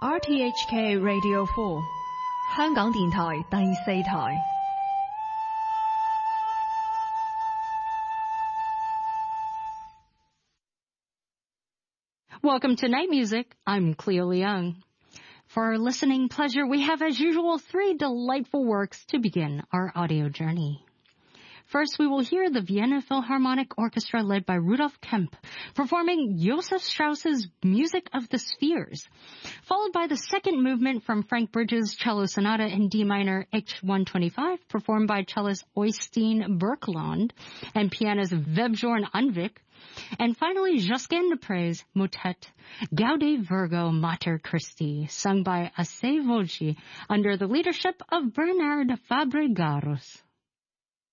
RTHK Radio 4香港電台第四台。 Welcome to Night Music. I'm Cleo Leung. For our listening pleasure, we have, as usual, 3 delightful works to begin our audio journey. First, we will hear the Vienna Philharmonic Orchestra led by Rudolf Kemp performing Joseph Strauss's Music of the Spheres, followed by the second movement from Frank Bridges' Cello Sonata in D minor H125, performed by cellist Øystein Birkeland and pianist Vebjørn Anvik, and finally Josquin de Prez' motet Gaude Virgo Mater Christi, sung by Assai Voci under the leadership of Bernard Fabregaros.